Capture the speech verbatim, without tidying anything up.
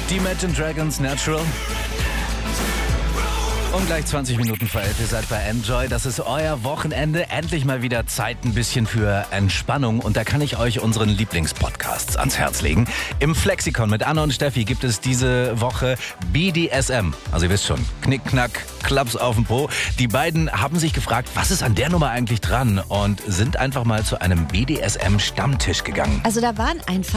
Die Imagine Dragons Natural. Und gleich zwanzig Minuten vor elf, ihr seid bei Enjoy. Das ist euer Wochenende. Endlich mal wieder Zeit ein bisschen für Entspannung. Und da kann ich euch unseren Lieblingspodcasts ans Herz legen. Im Flexikon mit Anna und Steffi gibt es diese Woche B D S M. Also ihr wisst schon, Knick, Knack, Klaps auf den Po. Die beiden haben sich gefragt, was ist an der Nummer eigentlich dran? Und sind einfach mal zu einem B D S M-Stammtisch gegangen. Also da waren einfach